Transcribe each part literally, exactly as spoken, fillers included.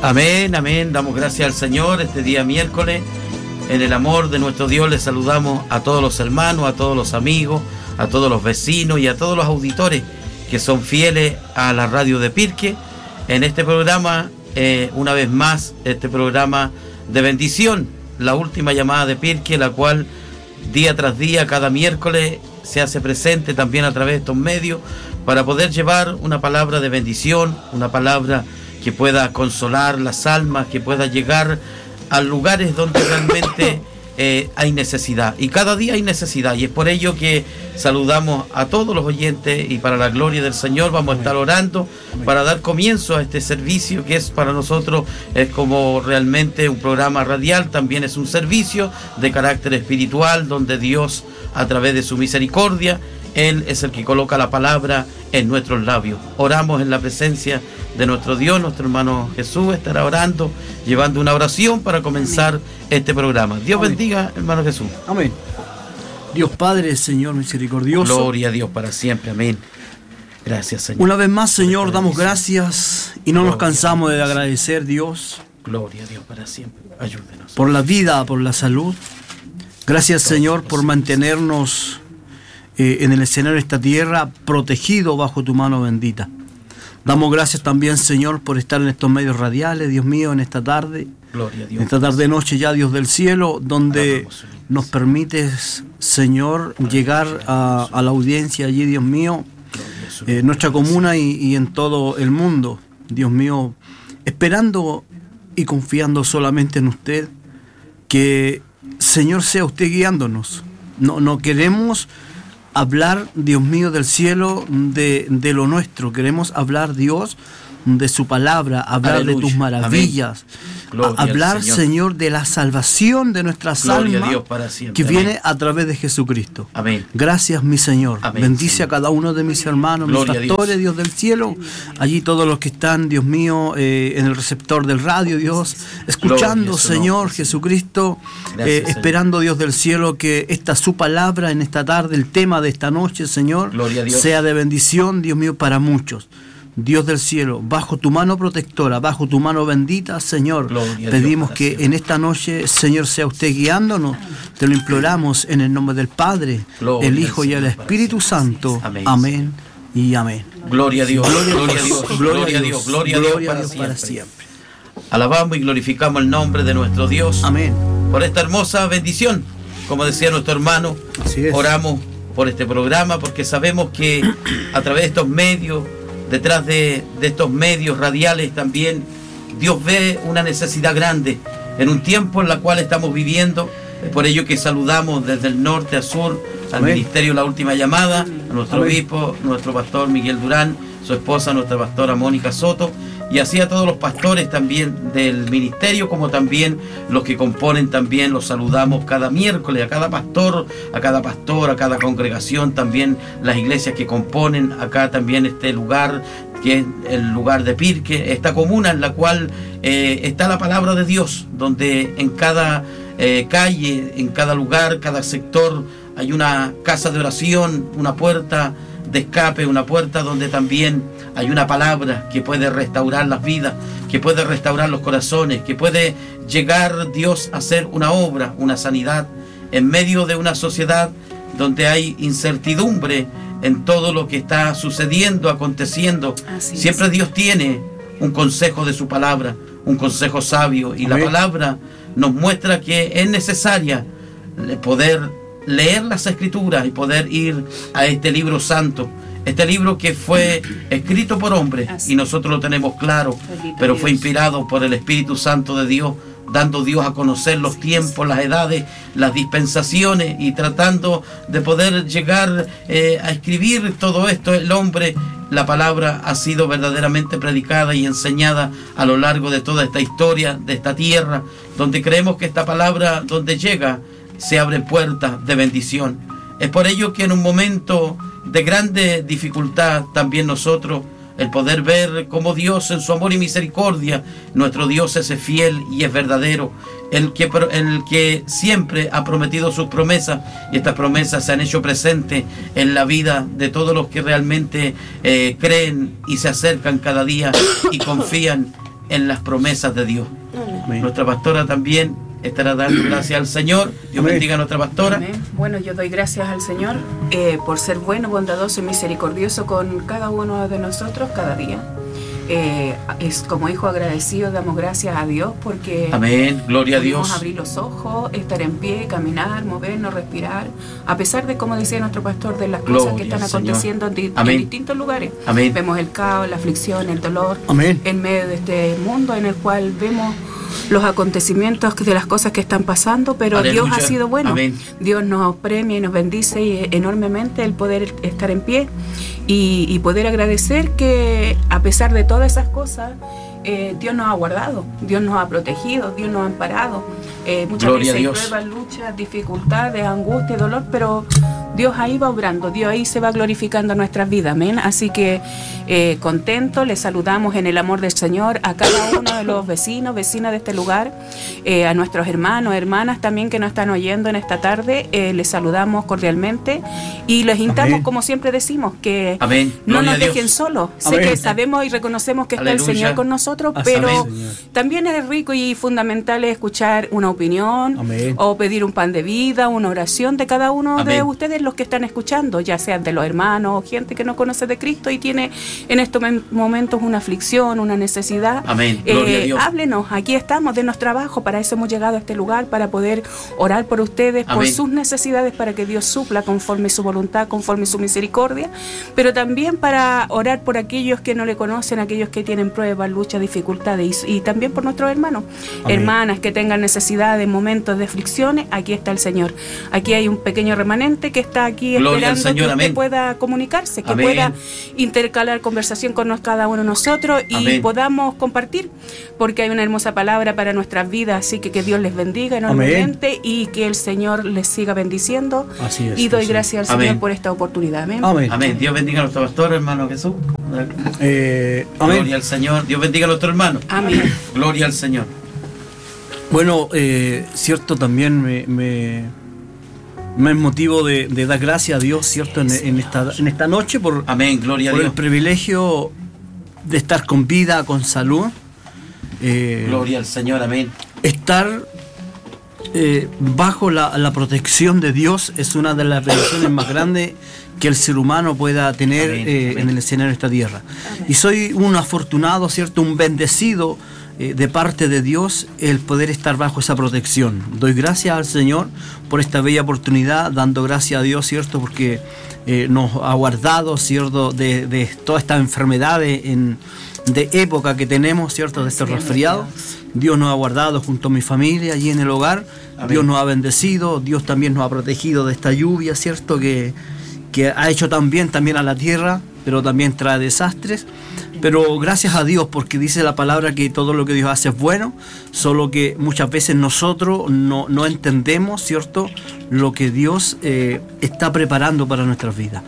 Amén, amén. Damos gracias al Señor este día miércoles. En el amor de nuestro Dios les saludamos a todos los hermanos, a todos los amigos, a todos los vecinos y a todos los auditores que son fieles a la radio de Pirque. En este programa, eh, una vez más, este programa de bendición, la última llamada de Pirque, la cual día tras día, cada miércoles, se hace presente también a través de estos medios para poder llevar una palabra de bendición, una palabra que pueda consolar las almas, que pueda llegar a lugares donde realmente eh, hay necesidad. Y cada día hay necesidad, y es por ello que saludamos a todos los oyentes, y para la gloria del Señor vamos a estar orando para dar comienzo a este servicio que es para nosotros, es como realmente un programa radial, también es un servicio de carácter espiritual, donde Dios, a través de su misericordia, Él es el que coloca la palabra en nuestros labios. Oramos en la presencia de nuestro Dios. Nuestro hermano Jesús estará orando, llevando una oración para comenzar Amén. Este programa. Dios Amén. Bendiga, hermano Jesús. Amén. Dios Padre, Señor misericordioso. Gloria a Dios para siempre. Amén. Gracias, Señor. Una vez más, Señor, damos gracias y no Gloria nos cansamos de agradecer, Dios. Gloria a Dios para siempre. Ayúdenos. Por la vida, por la salud. Gracias, Señor, por mantenernos eh, en el escenario de esta tierra, protegido bajo tu mano bendita. Damos gracias también, Señor, por estar en estos medios radiales, Dios mío, en esta tarde. Gloria a Dios. En esta tarde-noche ya, Dios del cielo, donde nos permites, Señor, llegar a, a la audiencia allí, Dios mío, en eh, nuestra comuna y, y en todo el mundo, Dios mío, esperando y confiando solamente en usted, que, Señor, sea usted guiándonos. No, no queremos hablar, Dios mío, del cielo, de, de lo nuestro. Queremos hablar, Dios, de su palabra, hablar Aleluya. De tus maravillas, hablar, Señor. Señor, de la salvación de nuestras Gloria almas para que Amén. Viene a través de Jesucristo. Amén. Gracias, mi Señor. Amén, Bendice Señor. A cada uno de mis hermanos, Gloria mis pastores, Dios. Dios del cielo, allí todos los que están, Dios mío, eh, en el receptor del radio, Dios, escuchando, Gloria, Señor nombre, Jesucristo, Gracias, eh, esperando, Dios del cielo, que esta su palabra en esta tarde, el tema de esta noche, Señor, sea de bendición, Dios mío, para muchos. Dios del cielo, bajo tu mano protectora, bajo tu mano bendita, Señor, Gloria pedimos que siempre. En esta noche, Señor, sea usted guiándonos. Te lo imploramos en el nombre del Padre, Gloria el Hijo y el Espíritu Santo. Amén. Amén y amén. Gloria a Dios, gloria, gloria a Dios, gloria a Dios, gloria a Dios, gloria a Dios para, para siempre. siempre. Alabamos y glorificamos el nombre de nuestro Dios. Amén. Por esta hermosa bendición, como decía nuestro hermano, oramos por este programa, porque sabemos que a través de estos medios, detrás de, de estos medios radiales también, Dios ve una necesidad grande en un tiempo en el cual estamos viviendo. Es por ello que saludamos desde el norte a sur al Amén. Ministerio La Última Llamada, a nuestro Amén. Obispo, nuestro pastor Miguel Durán, su esposa, nuestra pastora Mónica Soto, y así a todos los pastores también del ministerio, como también los que componen también, los saludamos cada miércoles, a cada pastor, a cada pastor, a cada congregación, también las iglesias que componen acá también este lugar, que es el lugar de Pirque, esta comuna en la cual eh, está la palabra de Dios, donde en cada eh, calle, en cada lugar, cada sector, hay una casa de oración, una puerta de escape, una puerta donde también hay una palabra que puede restaurar las vidas, que puede restaurar los corazones, que puede llegar Dios a hacer una obra, una sanidad en medio de una sociedad donde hay incertidumbre en todo lo que está sucediendo, aconteciendo. Así Siempre es. Dios tiene un consejo de su palabra, un consejo sabio, y Amén. La palabra nos muestra que es necesaria poder leer las escrituras y poder ir a este libro santo, este libro que fue escrito por hombres, Así. Y nosotros lo tenemos claro, pero fue inspirado por el Espíritu Santo de Dios, dando Dios a conocer los tiempos, las edades, las dispensaciones, y tratando de poder llegar eh, a escribir todo esto. El hombre, la palabra ha sido verdaderamente predicada y enseñada a lo largo de toda esta historia, de esta tierra, donde creemos que esta palabra, donde llega, se abren puertas de bendición. Es por ello que en un momento de grande dificultad, también nosotros, el poder ver cómo Dios en su amor y misericordia, nuestro Dios es fiel y es verdadero, el que, el que siempre ha prometido sus promesas, y estas promesas se han hecho presentes en la vida de todos los que realmente eh, creen y se acercan cada día y confían en las promesas de Dios. Amén. Nuestra pastora también estará dando gracias al Señor. Dios Amén. bendiga a nuestra pastora. Amén. Bueno, yo doy gracias al Señor eh, por ser bueno, bondadoso y misericordioso con cada uno de nosotros cada día. Eh, es como hijo agradecido, damos gracias a Dios porque Amén, gloria a pudimos Dios. abrir los ojos, estar en pie, caminar, movernos, respirar, a pesar de, como decía nuestro pastor, de las Gloria cosas que están al aconteciendo en, di- Amén. en distintos lugares. Amén. Vemos el caos, la aflicción, el dolor, Amén. en medio de este mundo en el cual vemos los acontecimientos de las cosas que están pasando, pero Aleluya. Dios ha sido bueno. Amén. Dios nos premia y nos bendice enormemente el poder estar en pie y, y poder agradecer que a pesar de todas esas cosas, eh, Dios nos ha guardado, Dios nos ha protegido, Dios nos ha amparado. Eh, muchas Gloria a veces hay Dios. pruebas, luchas, dificultades, angustia, dolor, pero Dios ahí va obrando, Dios ahí se va glorificando en nuestras vidas, amén. Así que eh, contento, les saludamos en el amor del Señor a cada uno de los vecinos, vecinas de este lugar, eh, a nuestros hermanos, hermanas también que nos están oyendo en esta tarde, eh, les saludamos cordialmente y les instamos, Amén. como siempre decimos, que Amén. no Gloria nos a Dios. dejen solos. Sé Amén. que sabemos y reconocemos que está Aleluya. el Señor con nosotros, Así pero es, Señor. también es rico y fundamental escuchar una opinión Amén. o pedir un pan de vida, una oración de cada uno de Amén. ustedes, los que están escuchando, ya sean de los hermanos o gente que no conoce de Cristo y tiene en estos mem- momentos una aflicción, una necesidad. Amén. Eh, Gloria a Dios. háblenos, aquí estamos, denos trabajo, para eso hemos llegado a este lugar, para poder orar por ustedes, por Amén. sus necesidades, para que Dios supla conforme su voluntad, conforme su misericordia, pero también para orar por aquellos que no le conocen, aquellos que tienen pruebas, luchas, dificultades y, y también por nuestros hermanos, Amén. hermanas que tengan necesidades, momentos de aflicciones. Aquí está el Señor. Aquí hay un pequeño remanente que está aquí Gloria al esperando Señor, que usted amén. pueda comunicarse, que Amén. pueda intercalar conversación con nos- cada uno de nosotros y Amén. podamos compartir, porque hay una hermosa palabra para nuestras vidas, así que que Dios les bendiga enormemente y que el Señor les siga bendiciendo. Así es, y doy así es. gracias al Amén. Señor por esta oportunidad. Amén. Amén. Amén. Dios bendiga a nuestro pastor, hermano Jesús. Eh, Gloria amén. al Señor. Dios bendiga a nuestro hermano. Amén. Gloria al Señor. Bueno, eh, cierto, también me, me, me es motivo de, de dar gracias a Dios, cierto, en, en esta, en esta noche por, Amén. Gloria a por el Dios. privilegio de estar con vida, con salud. Eh, Gloria al Señor. Amén. estar eh, bajo la, la protección de Dios es una de las bendiciones más grandes que el ser humano pueda tener Amén, eh, amén. en el escenario de esta tierra. Amén. Y soy un afortunado, ¿cierto? Un bendecido eh, de parte de Dios el poder estar bajo esa protección. Doy gracias al Señor por esta bella oportunidad, dando gracias a Dios, ¿cierto? Porque eh, nos ha guardado, ¿cierto? De, de todas estas enfermedades en, de época que tenemos, ¿cierto? De este Así es, resfriado. Dios. Dios nos ha guardado junto a mi familia allí en el hogar. Amén. Dios nos ha bendecido. Dios también nos ha protegido de esta lluvia, ¿cierto? Que, que ha hecho tan bien también a la tierra, pero también trae desastres. Pero gracias a Dios, porque dice la palabra que todo lo que Dios hace es bueno, solo que muchas veces nosotros no, no entendemos, ¿cierto?, lo que Dios eh, está preparando para nuestras vidas.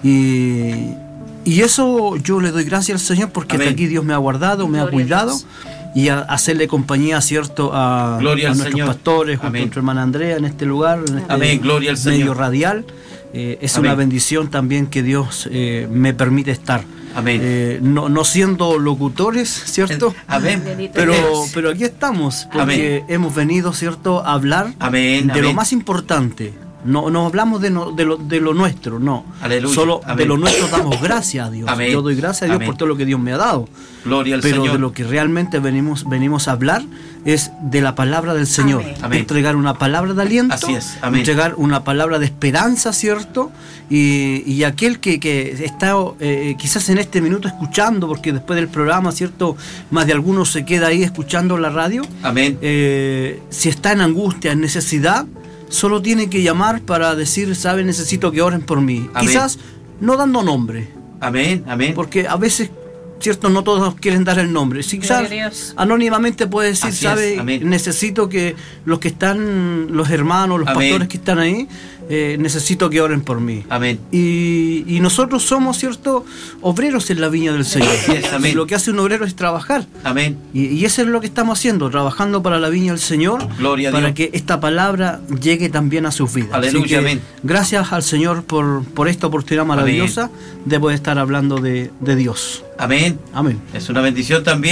Y, y eso yo le doy gracias al Señor, porque Amén. hasta aquí Dios me ha guardado, me ha Gloria a cuidado. Dios. Y a hacerle compañía, ¿cierto?, a, Gloria a al nuestros Señor. pastores, junto Amén. a nuestra hermana Andrea en este lugar, en este Amén. Gloria al medio Señor. radial. Eh, es Amén. una bendición también que Dios eh, me permite estar. Amén. Eh, no, no siendo locutores, ¿cierto? Amén. Bendito Pero, Dios. pero aquí estamos, porque Amén. hemos venido, ¿cierto?, a hablar Amén. de lo Amén. más importante. No, no hablamos de, no- de, lo, de lo nuestro, no. Aleluya. Solo Amén. de lo nuestro damos gracias a Dios. Amén. Yo doy gracias a Dios Amén. por todo lo que Dios me ha dado. Gloria al Pero Señor. de lo que realmente venimos, venimos a hablar es de la palabra del Señor. Amén. Amén. Entregar una palabra de aliento, Así es. Amén. entregar una palabra de esperanza, ¿cierto? Y, y aquel que, que está eh, quizás en este minuto escuchando, porque después del programa, ¿cierto?, más de algunos se queda ahí escuchando la radio. Amén. Eh, si está en angustia, en necesidad, solo tiene que llamar para decir, ¿sabe? Necesito que oren por mí. Amén. Quizás no dando nombre, Amén. Amén. porque a veces, ¿cierto?, no todos quieren dar el nombre. Si Gloria quizás a Dios. anónimamente puede decir, Así es, ¿sabe? amén. Necesito que los que están, los hermanos, los Amén. pastores que están ahí, eh, necesito que oren por mí. Amén. Y, y nosotros somos, ¿cierto?, obreros en la viña del Señor. Así es, amén. Y lo que hace un obrero es trabajar. Amén. Y, y eso es lo que estamos haciendo, trabajando para la viña del Señor, Gloria a para Dios. que esta palabra llegue también a sus vidas. Aleluya, Así que amén. gracias al Señor por, por esta oportunidad maravillosa de poder estar hablando de, de Dios. Amén. Amén. Es una bendición también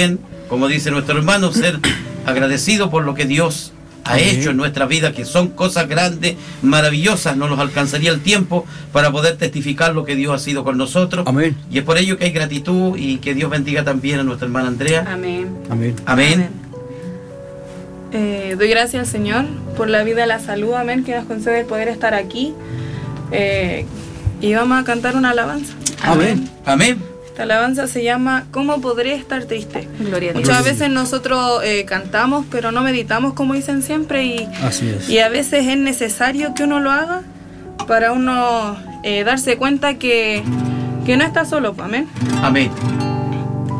como dice nuestro hermano, ser agradecido por lo que Dios ha Amén. hecho en nuestra vida, que son cosas grandes, maravillosas. No nos alcanzaría el tiempo para poder testificar lo que Dios ha sido con nosotros. Amén. Y es por ello que hay gratitud, y que Dios bendiga también a nuestra hermana Andrea. Amén. Amén. Amén. Amén. Eh, doy gracias al Señor por la vida y la salud, amén, que nos concede el poder estar aquí. Eh, y vamos a cantar una alabanza. Amén. Amén. Esta alabanza se llama ¿Cómo podré estar triste? Gloria a Dios. Muchas veces nosotros eh, cantamos, pero no meditamos, como dicen siempre, y, Así es. y a veces es necesario que uno lo haga para uno eh, darse cuenta que, que no está solo. Amén. Amén.